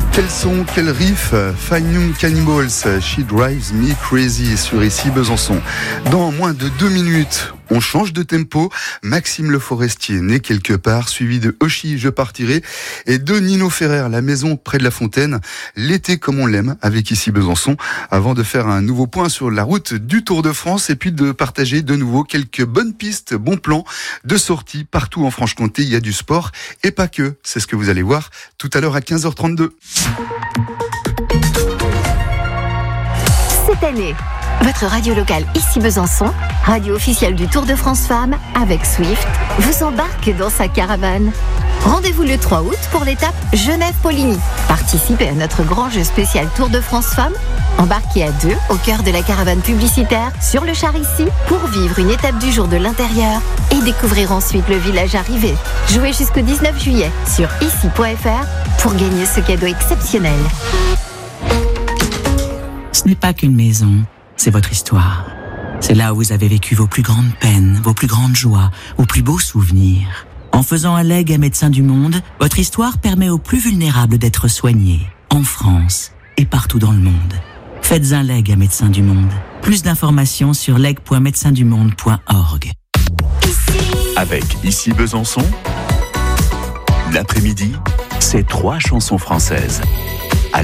Quel son, quel riff, Fine Young Cannibals, She Drives Me Crazy sur Ici Besançon. Dans moins de 2 minutes, on change de tempo. Maxime Le Forestier, né quelque part, suivi de Oshi, Je partirai, et de Nino Ferrer, La maison près de la fontaine, l'été comme on l'aime, avec Ici Besançon, avant de faire un nouveau point sur la route du Tour de France et puis de partager de nouveau quelques bonnes pistes, bons plans de sortie partout en Franche-Comté. Il y a du sport et pas que. C'est ce que vous allez voir tout à l'heure à 15h32. Cette année, votre radio locale Ici Besançon, radio officielle du Tour de France Femmes, avec Swift, vous embarque dans sa caravane. Rendez-vous le 3 août pour l'étape Genève-Poligny. Participez à notre grand jeu spécial Tour de France Femmes. Embarquez à 2 au cœur de la caravane publicitaire sur le char Ici pour vivre une étape du jour de l'intérieur et découvrir ensuite le village arrivé. Jouez jusqu'au 19 juillet sur ici.fr pour gagner ce cadeau exceptionnel. Ce n'est pas qu'une maison, c'est votre histoire. C'est là où vous avez vécu vos plus grandes peines, vos plus grandes joies, vos plus beaux souvenirs. En faisant un legs à Médecins du Monde, votre histoire permet aux plus vulnérables d'être soignés, en France et partout dans le monde. Faites un legs à Médecins du Monde. Plus d'informations sur leg.médecindumonde.org. Avec Ici Besançon, l'après-midi, c'est 3 chansons françaises.